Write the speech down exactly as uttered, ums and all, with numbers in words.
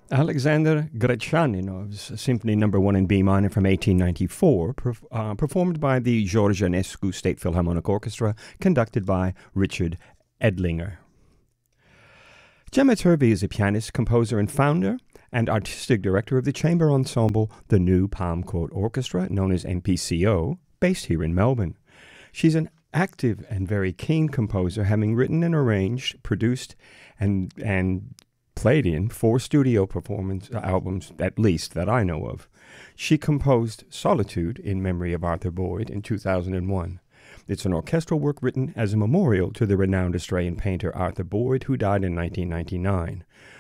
Alexander Gretchaninov's Symphony Number One in B minor from eighteen ninety-four, perf- uh, performed by the George Enescu State Philharmonic Orchestra, conducted by Richard Edlinger. Gemma Turvey is a pianist, composer, and founder and artistic director of the chamber ensemble The New Palm Court Orchestra, known as M P C O, based here in Melbourne. She's an active and very keen composer, having written and arranged, produced, and and played in four studio performance albums, at least, that I know of. She composed Solitude in memory of Arthur Boyd in two thousand one. It's an orchestral work written as a memorial to the renowned Australian painter Arthur Boyd, who died in nineteen ninety-nine.